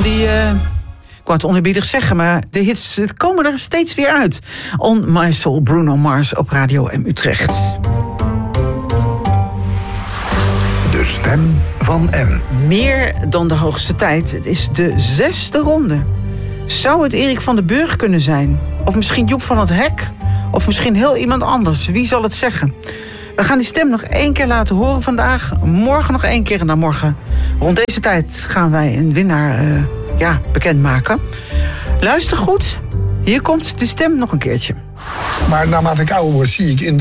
die... Ik wou het oneerbiedig zeggen, maar de hits komen er steeds weer uit. On My Soul, Bruno Mars op Radio M Utrecht. De stem van M. Meer dan de hoogste tijd. Het is de 6e ronde. Zou het Erik van den Burg kunnen zijn? Of misschien Joep van het Hek? Of misschien heel iemand anders? Wie zal het zeggen? We gaan die stem nog 1 keer laten horen vandaag. Morgen nog 1 keer en dan morgen rond deze tijd gaan wij een winnaar bekendmaken. Luister goed. Hier komt de stem nog een keertje. Maar naarmate ik ouder word, zie ik in